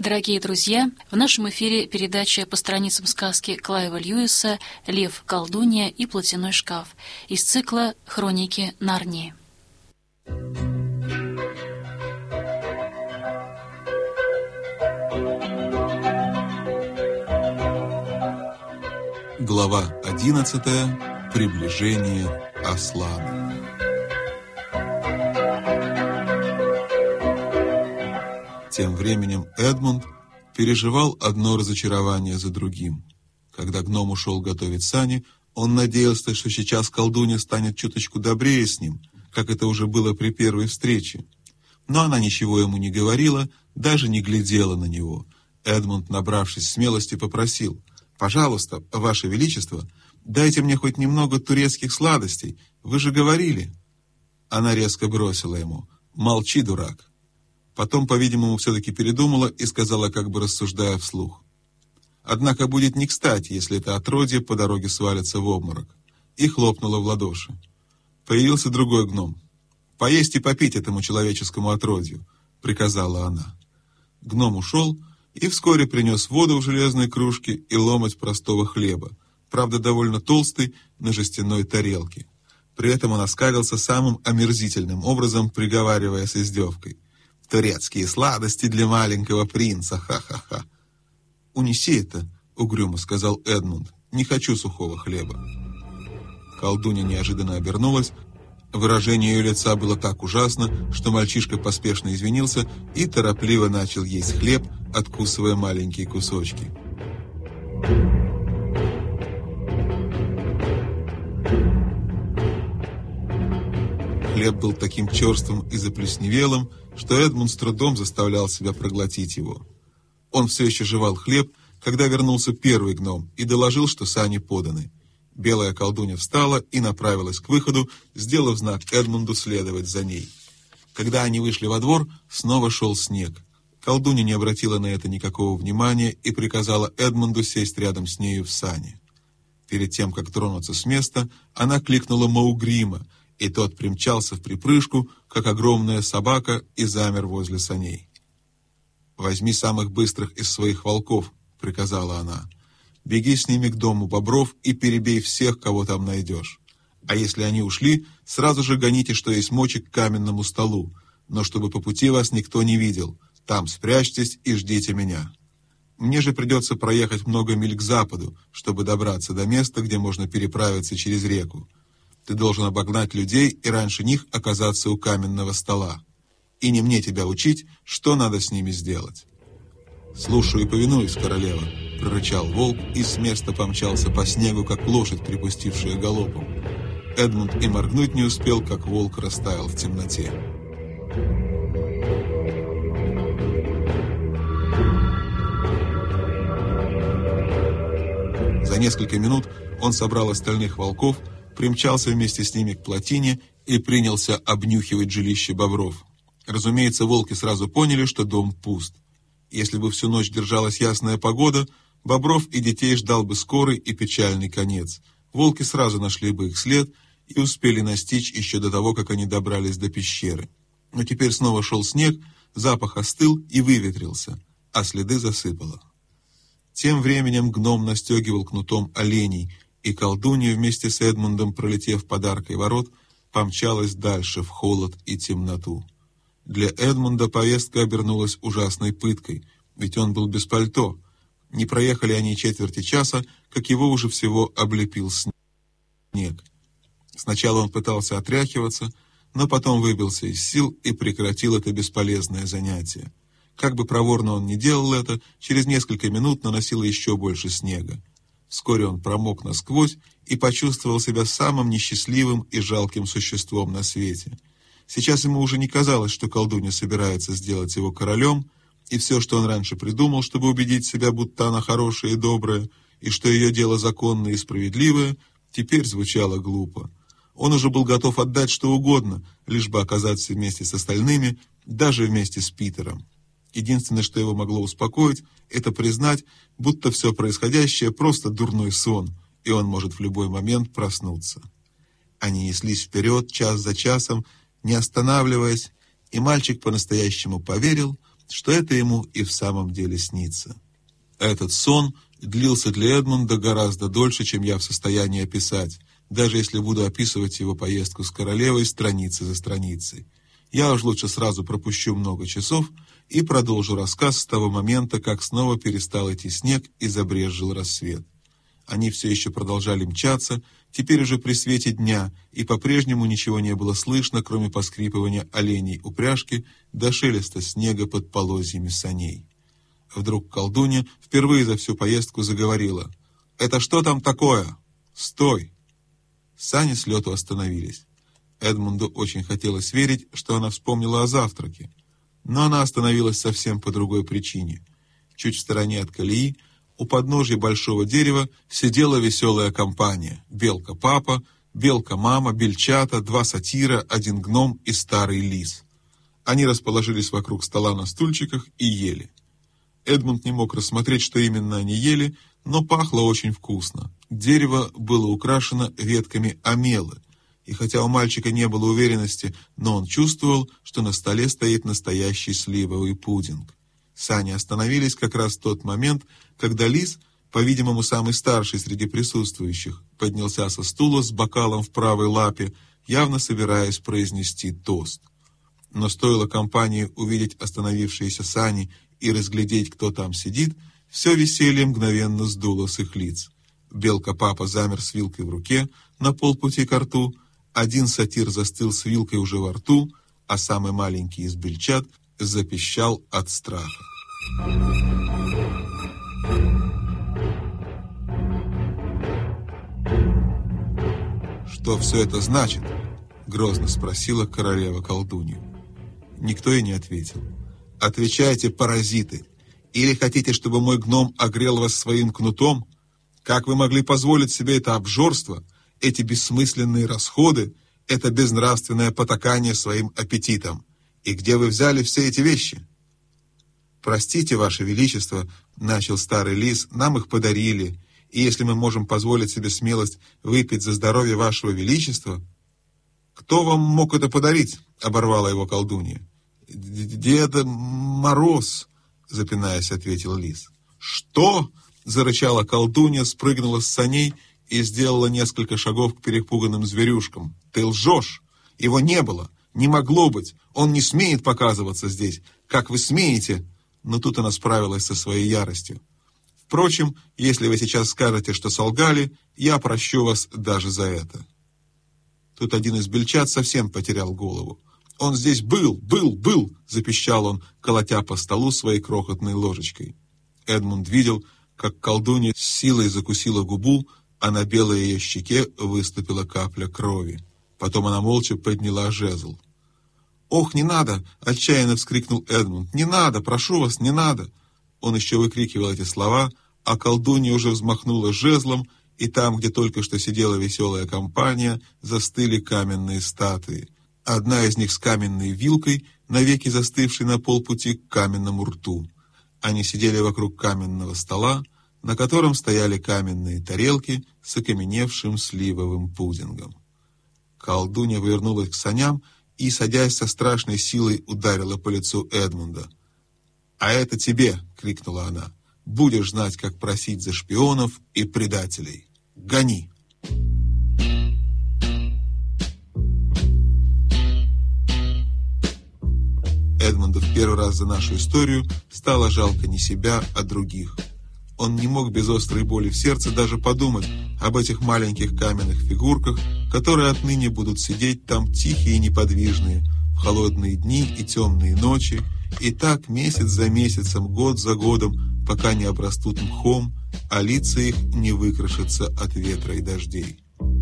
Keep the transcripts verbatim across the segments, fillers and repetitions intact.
Дорогие друзья, в нашем эфире передача по страницам сказки Клайва Льюиса «Лев, колдунья и платяной шкаф» из цикла «Хроники Нарнии». Глава одиннадцатая. Приближение Аслана. Тем временем Эдмунд переживал одно разочарование за другим. Когда гном ушел готовить сани, он надеялся, что сейчас колдунья станет чуточку добрее с ним, как это уже было при первой встрече. Но она ничего ему не говорила, даже не глядела на него. Эдмунд, набравшись смелости, попросил: «Пожалуйста, Ваше Величество, дайте мне хоть немного турецких сладостей, вы же говорили». Она резко бросила ему: «Молчи, дурак». Потом, по-видимому, все-таки передумала и сказала, как бы рассуждая вслух: «Однако будет не кстати, если это отродье по дороге свалится в обморок». И хлопнула в ладоши. Появился другой гном. «Поесть и попить этому человеческому отродью», — приказала она. Гном ушел и вскоре принес воду в железной кружке и ломоть простого хлеба, правда, довольно толстый, на жестяной тарелке. При этом он оскалился самым омерзительным образом, приговаривая с издевкой: «Турецкие сладости для маленького принца, ха-ха-ха». «Унеси это», — угрюмо сказал Эдмунд, — «не хочу сухого хлеба». Колдунья неожиданно обернулась. Выражение ее лица было так ужасно, что мальчишка поспешно извинился и торопливо начал есть хлеб, откусывая маленькие кусочки. Хлеб был таким черствым и заплесневелым, что Эдмунд с трудом заставлял себя проглотить его. Он все еще жевал хлеб, когда вернулся первый гном и доложил, что сани поданы. Белая колдунья встала и направилась к выходу, сделав знак Эдмунду следовать за ней. Когда они вышли во двор, снова шел снег. Колдунья не обратила на это никакого внимания и приказала Эдмунду сесть рядом с нею в сани. Перед тем, как тронуться с места, она кликнула Маугрима, и тот примчался в припрыжку, как огромная собака, и замер возле саней. «Возьми самых быстрых из своих волков», — приказала она. «Беги с ними к дому бобров и перебей всех, кого там найдешь. А если они ушли, сразу же гоните, что есть мочи, к каменному столу, но чтобы по пути вас никто не видел. Там спрячьтесь и ждите меня. Мне же придется проехать много миль к западу, чтобы добраться до места, где можно переправиться через реку. Ты должен обогнать людей и раньше них оказаться у каменного стола. И не мне тебя учить, что надо с ними сделать». «Слушаю и повинуюсь, королева», — прорычал волк и с места помчался по снегу, как лошадь, припустившая галопом. Эдмунд и моргнуть не успел, как волк растаял в темноте. За несколько минут он собрал остальных волков, примчался вместе с ними к плотине и принялся обнюхивать жилище бобров. Разумеется, волки сразу поняли, что дом пуст. Если бы всю ночь держалась ясная погода, бобров и детей ждал бы скорый и печальный конец. Волки сразу нашли бы их след и успели настичь еще до того, как они добрались до пещеры. Но теперь снова шел снег, запах остыл и выветрился, а следы засыпало. Тем временем гном настегивал кнутом оленей, и колдунья вместе с Эдмундом, пролетев под аркой ворот, помчалась дальше в холод и темноту. Для Эдмунда поездка обернулась ужасной пыткой, ведь он был без пальто. Не проехали они четверти часа, как его уже всего облепил снег. Сначала он пытался отряхиваться, но потом выбился из сил и прекратил это бесполезное занятие. Как бы проворно он ни делал это, через несколько минут наносило еще больше снега. Вскоре он промок насквозь и почувствовал себя самым несчастливым и жалким существом на свете. Сейчас ему уже не казалось, что колдунья собирается сделать его королем, и все, что он раньше придумал, чтобы убедить себя, будто она хорошая и добрая, и что ее дело законное и справедливое, теперь звучало глупо. Он уже был готов отдать что угодно, лишь бы оказаться вместе с остальными, даже вместе с Питером. Единственное, что его могло успокоить, это признать, будто все происходящее просто дурной сон, и он может в любой момент проснуться. Они неслись вперед час за часом, не останавливаясь, и мальчик по-настоящему поверил, что это ему и в самом деле снится. Этот сон длился для Эдмунда гораздо дольше, чем я в состоянии описать, даже если буду описывать его поездку с королевой страницы за страницей. Я уж лучше сразу пропущу много часов и продолжу рассказ с того момента, как снова перестал идти снег и забрезжил рассвет. Они все еще продолжали мчаться, теперь уже при свете дня, и по-прежнему ничего не было слышно, кроме поскрипывания оленей упряжки до шелеста снега под полозьями саней. Вдруг колдунья впервые за всю поездку заговорила. «Это что там такое? Стой!» Сани с лету остановились. Эдмунду очень хотелось верить, что она вспомнила о завтраке. Но она остановилась совсем по другой причине. Чуть в стороне от колеи, у подножья большого дерева, сидела веселая компания. Белка-папа, белка-мама, бельчата, два сатира, один гном и старый лис. Они расположились вокруг стола на стульчиках и ели. Эдмунд не мог рассмотреть, что именно они ели, но пахло очень вкусно. Дерево было украшено ветками омелы, и хотя у мальчика не было уверенности, но он чувствовал, что на столе стоит настоящий сливовый пудинг. Сани остановились как раз в тот момент, когда лис, по-видимому, самый старший среди присутствующих, поднялся со стула с бокалом в правой лапе, явно собираясь произнести тост. Но стоило компании увидеть остановившиеся сани и разглядеть, кто там сидит, все веселье мгновенно сдуло с их лиц. Белка-папа замер с вилкой в руке на полпути ко рту, один сатир застыл с вилкой уже во рту, а самый маленький из бельчат запищал от страха. «Что все это значит?» — грозно спросила королева-колдунью. Никто и не ответил. «Отвечайте, паразиты! Или хотите, чтобы мой гном огрел вас своим кнутом? Как вы могли позволить себе это обжорство, эти бессмысленные расходы, это безнравственное потакание своим аппетитом? И где вы взяли все эти вещи?» «Простите, Ваше Величество», — начал старый лис, — «нам их подарили, и если мы можем позволить себе смелость выпить за здоровье Вашего Величества...» «Кто вам мог это подарить?» — оборвала его колдунья. «Дед Мороз», — запинаясь, ответил лис. «Что?» — зарычала колдунья, спрыгнула с саней и сделала несколько шагов к перепуганным зверюшкам. «Ты лжешь! Его не было! Не могло быть! Он не смеет показываться здесь! Как вы смеете?» Но тут она справилась со своей яростью. «Впрочем, если вы сейчас скажете, что солгали, я прощу вас даже за это». Тут один из бельчат совсем потерял голову. «Он здесь был, был, был!» — запищал он, колотя по столу своей крохотной ложечкой. Эдмунд видел, как колдунья с силой закусила губу, а на белой ее щеке выступила капля крови. Потом она молча подняла жезл. «Ох, не надо!» — отчаянно вскрикнул Эдмунд. «Не надо! Прошу вас, не надо!» Он еще выкрикивал эти слова, а колдунья уже взмахнула жезлом, и там, где только что сидела веселая компания, застыли каменные статуи. Одна из них с каменной вилкой, навеки застывшей на полпути к каменному рту. Они сидели вокруг каменного стола, на котором стояли каменные тарелки с окаменевшим сливовым пудингом. Колдунья повернулась к саням и, садясь со страшной силой, ударила по лицу Эдмунда. «А это тебе!» — крикнула она. «Будешь знать, как просить за шпионов и предателей. Гони!» Эдмунду в первый раз за нашу историю стало жалко не себя, а других. Он не мог без острой боли в сердце даже подумать об этих маленьких каменных фигурках, которые отныне будут сидеть там тихие и неподвижные, в холодные дни и темные ночи, и так месяц за месяцем, год за годом, пока не обрастут мхом, а лица их не выкрашатся от ветра и дождей.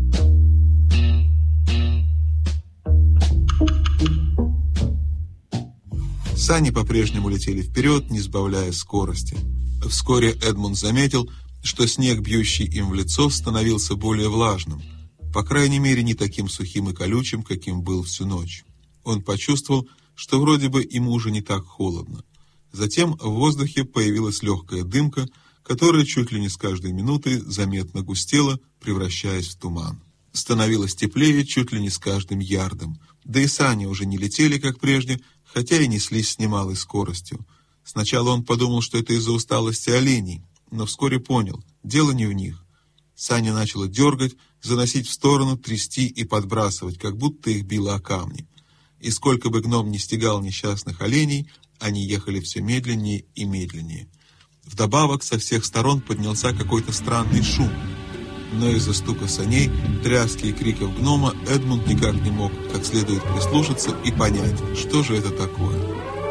Сани по-прежнему летели вперед, не сбавляя скорости. Вскоре Эдмунд заметил, что снег, бьющий им в лицо, становился более влажным, по крайней мере, не таким сухим и колючим, каким был всю ночь. Он почувствовал, что вроде бы ему уже не так холодно. Затем в воздухе появилась легкая дымка, которая чуть ли не с каждой минутой заметно густела, превращаясь в туман. Становилось теплее чуть ли не с каждым ярдом, да и сани уже не летели, как прежде, хотя и неслись с немалой скоростью. Сначала он подумал, что это из-за усталости оленей, но вскоре понял, дело не в них. Сани начало дергать, заносить в сторону, трясти и подбрасывать, как будто их било о камни. И сколько бы гном ни стегал несчастных оленей, они ехали все медленнее и медленнее. Вдобавок со всех сторон поднялся какой-то странный шум. Но из-за стука саней, тряски и криков гнома Эдмунд никак не мог как следует прислушаться и понять, что же это такое.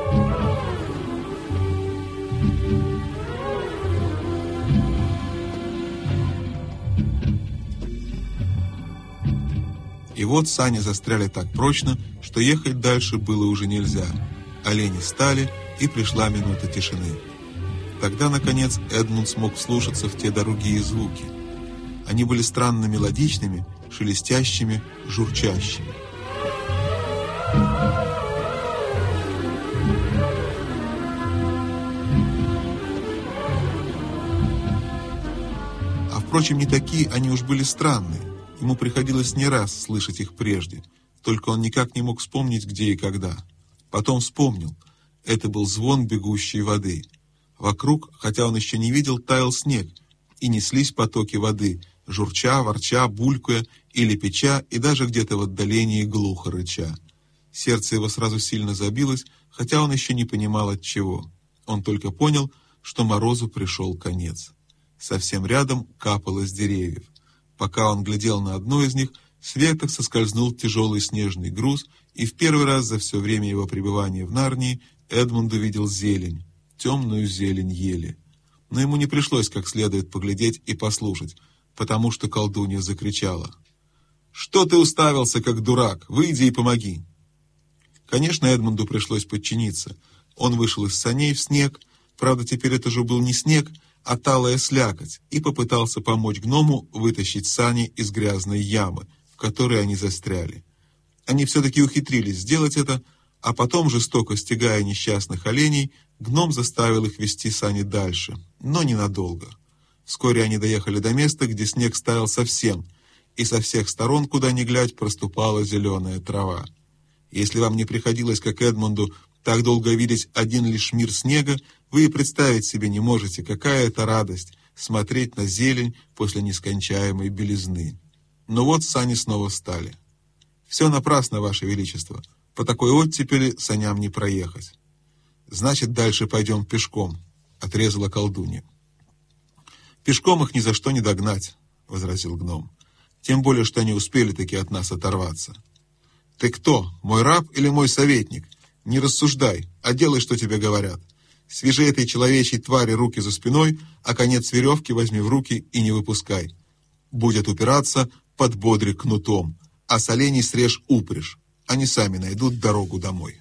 И вот сани застряли так прочно, что ехать дальше было уже нельзя. Олени стали, и пришла минута тишины. Тогда, наконец, Эдмунд смог вслушаться в те другие звуки. Они были странно мелодичными, шелестящими, журчащими. А впрочем, не такие они уж были странные. Ему приходилось не раз слышать их прежде, только он никак не мог вспомнить, где и когда. Потом вспомнил. Это был звон бегущей воды. Вокруг, хотя он еще не видел, таял снег, и неслись потоки воды, журча, ворча, булькая или печа, и даже где-то в отдалении глухо рыча. Сердце его сразу сильно забилось, хотя он еще не понимал от чего. Он только понял, что морозу пришел конец. Совсем рядом капало с деревьев. Пока он глядел на одно из них, с веток соскользнул тяжелый снежный груз, и в первый раз за все время его пребывания в Нарнии Эдмунд увидел зелень, темную зелень ели. Но ему не пришлось как следует поглядеть и послушать, потому что колдунья закричала: «Что ты уставился, как дурак? Выйди и помоги!» Конечно, Эдмунду пришлось подчиниться. Он вышел из саней в снег, правда, теперь это же был не снег, а талая слякоть, и попытался помочь гному вытащить сани из грязной ямы, в которой они застряли. Они все-таки ухитрились сделать это, а потом, жестоко стягая несчастных оленей, гном заставил их вести сани дальше, но ненадолго. Вскоре они доехали до места, где снег стаял совсем, и со всех сторон, куда ни глядь, проступала зеленая трава. Если вам не приходилось, как Эдмунду, так долго видеть один лишь мир снега, вы и представить себе не можете, какая это радость смотреть на зелень после нескончаемой белизны. Но вот сани снова встали. «Все напрасно, Ваше Величество. По такой оттепели саням не проехать». «Значит, дальше пойдем пешком», — отрезала колдунья. «Пешком их ни за что не догнать», — возразил гном. «Тем более, что они успели таки от нас оторваться». «Ты кто, мой раб или мой советник? Не рассуждай, а делай, что тебе говорят. Свяжи этой человечьей твари руки за спиной, а конец веревки возьми в руки и не выпускай. Будет упираться, подбодри кнутом, а с оленей срежь упряжь. Они сами найдут дорогу домой».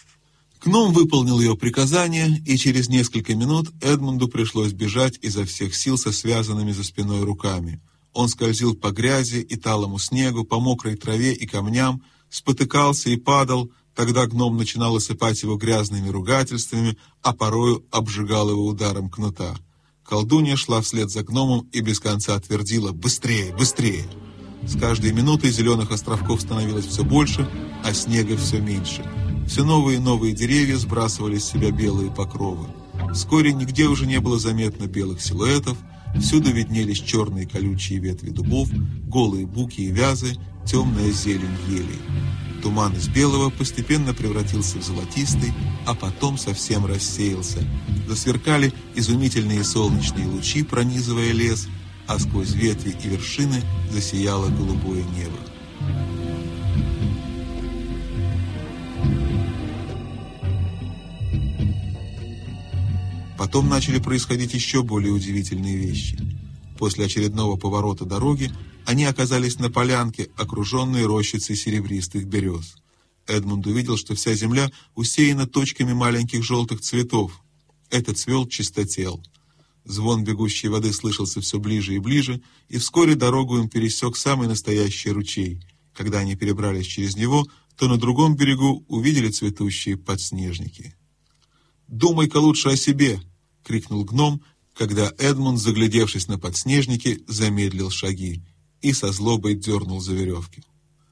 Гном выполнил ее приказание, и через несколько минут Эдмунду пришлось бежать изо всех сил со связанными за спиной руками. Он скользил по грязи и талому снегу, по мокрой траве и камням, спотыкался и падал. Тогда гном начинал осыпать его грязными ругательствами, а порою обжигал его ударом кнута. Колдунья шла вслед за гномом и без конца твердила: «Быстрее, быстрее!» С каждой минутой зеленых островков становилось все больше, а снега все меньше. Все новые и новые деревья сбрасывали с себя белые покровы. Вскоре нигде уже не было заметно белых силуэтов, всюду виднелись черные колючие ветви дубов, голые буки и вязы, темная зелень елей. Туман из белого постепенно превратился в золотистый, а потом совсем рассеялся. Засверкали изумительные солнечные лучи, пронизывая лес, а сквозь ветви и вершины засияло голубое небо. Потом начали происходить еще более удивительные вещи. После очередного поворота дороги они оказались на полянке, окруженной рощицей серебристых берез. Эдмунд увидел, что вся земля усеяна точками маленьких желтых цветов. Это цвел чистотел. Звон бегущей воды слышался все ближе и ближе, и вскоре дорогу им пересек самый настоящий ручей. Когда они перебрались через него, то на другом берегу увидели цветущие подснежники. «Думай-ка лучше о себе!» — крикнул гном, когда Эдмунд, заглядевшись на подснежники, замедлил шаги и со злобой дернул за веревки.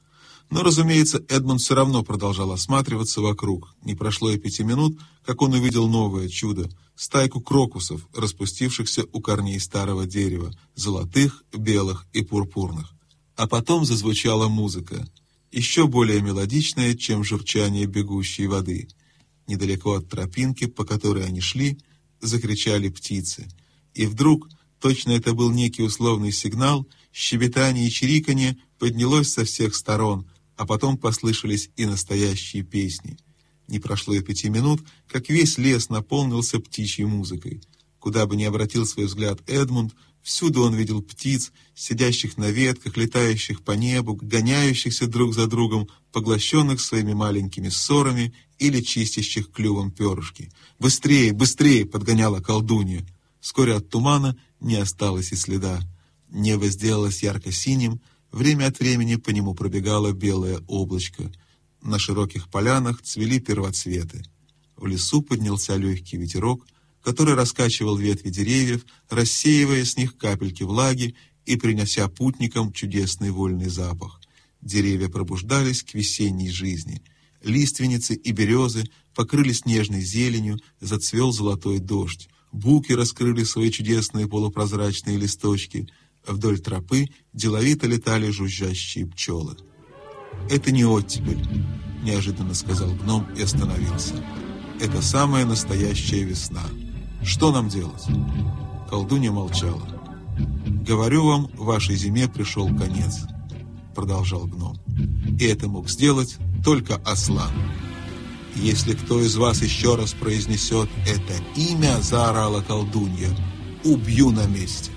Но, разумеется, Эдмунд все равно продолжал осматриваться вокруг. Не прошло и пяти минут, как он увидел новое чудо — стайку крокусов, распустившихся у корней старого дерева, золотых, белых и пурпурных. А потом зазвучала музыка, еще более мелодичная, чем журчание бегущей воды. Недалеко от тропинки, по которой они шли, закричали птицы. И вдруг, точно это был некий условный сигнал, щебетание и чириканье поднялось со всех сторон, а потом послышались и настоящие песни. Не прошло и пяти минут, как весь лес наполнился птичьей музыкой. Куда бы ни обратил свой взгляд Эдмунд, всюду он видел птиц, сидящих на ветках, летающих по небу, гоняющихся друг за другом, поглощенных своими маленькими ссорами или чистящих клювом перышки. «Быстрее, быстрее!» — подгоняла колдунья. Вскоре от тумана не осталось и следа. Небо сделалось ярко-синим, время от времени по нему пробегало белое облачко. На широких полянах цвели первоцветы. В лесу поднялся легкий ветерок, который раскачивал ветви деревьев, рассеивая с них капельки влаги и принося путникам чудесный вольный запах. Деревья пробуждались к весенней жизни. Лиственницы и березы покрылись нежной зеленью, зацвел золотой дождь. Буки раскрыли свои чудесные полупрозрачные листочки. Вдоль тропы деловито летали жужжащие пчелы. «Это не оттепель», — неожиданно сказал гном и остановился. «Это самая настоящая весна. Что нам делать?» Колдунья молчала. «Говорю вам, вашей зиме пришел конец», — продолжал гном. «И это мог сделать только Аслан. Если кто из вас еще раз произнесет это имя, — заорала колдунья, — убью на месте».